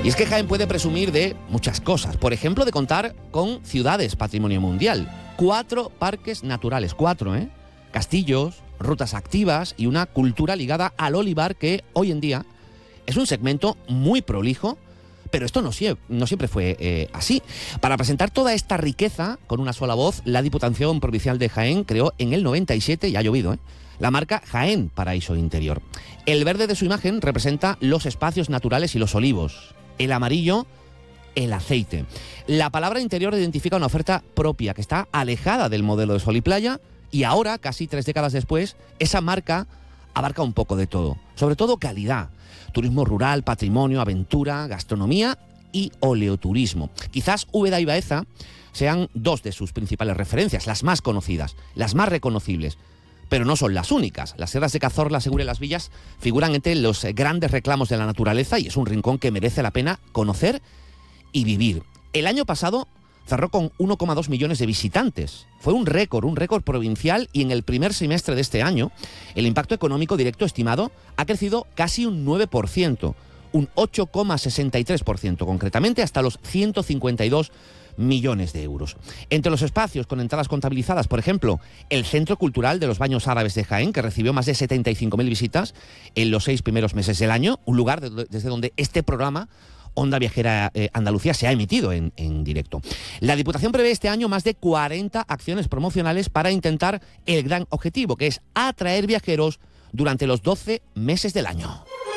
Y es que Jaén puede presumir de muchas cosas. Por ejemplo, de contar con ciudades patrimonio mundial. 4 parques naturales, 4, castillos, rutas activas y una cultura ligada al olivar que hoy en día es un segmento muy prolijo, pero esto no siempre fue así. Para presentar toda esta riqueza con una sola voz, la Diputación Provincial de Jaén creó en el 97, ya ha llovido, la marca Jaén Paraíso Interior. El verde de su imagen representa los espacios naturales y los olivos. El amarillo, el aceite. La palabra interior identifica una oferta propia que está alejada del modelo de sol y playa, y ahora, casi 3 décadas después, esa marca abarca un poco de todo. Sobre todo calidad. Turismo rural, patrimonio, aventura, gastronomía y oleoturismo. Quizás Úbeda y Baeza sean 2 de sus principales referencias, las más conocidas, las más reconocibles. Pero no son las únicas. Las sierras de Cazorla, Segura y Las Villas figuran entre los grandes reclamos de la naturaleza y es un rincón que merece la pena conocer y vivir. El año pasado cerró con 1,2 millones de visitantes. Fue un récord provincial, y en el primer semestre de este año el impacto económico directo estimado ha crecido casi un 9%, un 8,63% concretamente, hasta los 152 millones de euros. Entre los espacios con entradas contabilizadas, por ejemplo, el Centro Cultural de los Baños Árabes de Jaén, que recibió más de 75.000 visitas en los 6 primeros meses del año, un lugar desde donde este programa Onda Viajera Andalucía se ha emitido en directo. La Diputación prevé este año más de 40 acciones promocionales para intentar el gran objetivo, que es atraer viajeros durante los 12 meses del año.